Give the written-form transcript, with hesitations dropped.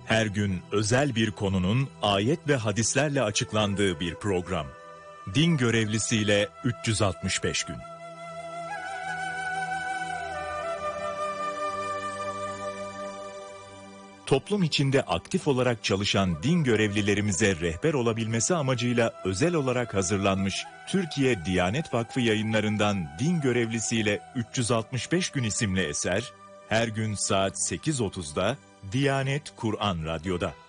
Her gün özel bir konunun ayet ve hadislerle açıklandığı bir program. Din görevlisiyle 365 gün. Toplum içinde aktif olarak çalışan din görevlilerimize rehber olabilmesi amacıyla özel olarak hazırlanmış Türkiye Diyanet Vakfı yayınlarından Din Görevlisiyle 365 gün isimli eser, her gün saat 8.30'da Diyanet Kur'an Radyo'da.